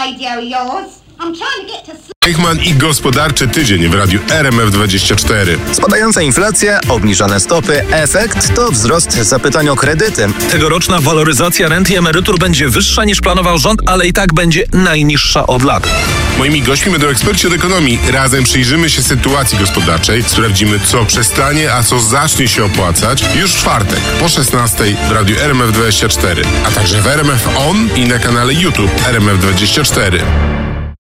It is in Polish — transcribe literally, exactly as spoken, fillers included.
radio of yours. I'm trying to get to sleep. Eichmann i gospodarczy tydzień w radiu R M F dwadzieścia cztery. Spadająca inflacja, obniżone stopy, efekt to wzrost zapytań o kredyty. Tegoroczna waloryzacja rent i emerytur będzie wyższa niż planował rząd, ale i tak będzie najniższa od lat. Moimi gośćmi będą eksperci od ekonomii. Razem przyjrzymy się sytuacji gospodarczej, sprawdzimy, co przestanie, a co zacznie się opłacać już w czwartek po szesnastej w radiu R M F dwadzieścia cztery, a także w R M F On i na kanale YouTube R M F dwadzieścia cztery.